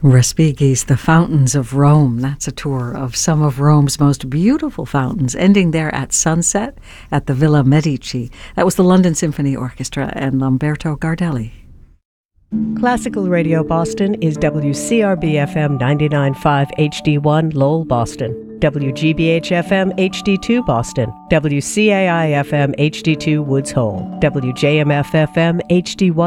Respighi's The Fountains of Rome. That's a tour of some of Rome's most beautiful fountains, ending there at sunset at the Villa Medici. That was the London Symphony Orchestra and Lamberto Gardelli. Classical Radio Boston is WCRB-FM 99.5 HD1 Lowell, Boston, WGBH-FM HD2 Boston, WCAI-FM HD2 Woods Hole, WJMF-FM HD1